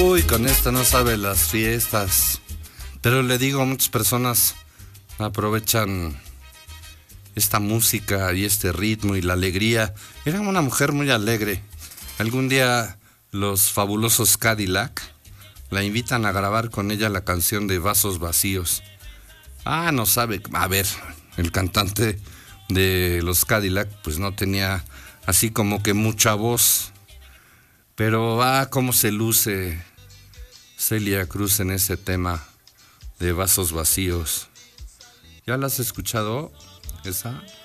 Uy, con esta no sabe las fiestas. Pero le digo, muchas personas aprovechan esta música y este ritmo y la alegría. Era una mujer muy alegre. Algún día los fabulosos Cadillac la invitan a grabar con ella la canción de Vasos Vacíos. Ah, no sabe. A ver, el cantante de los Cadillac pues no tenía así como que mucha voz. Pero cómo se luce Celia Cruz en ese tema de Vasos Vacíos. ¿Ya la has escuchado esa?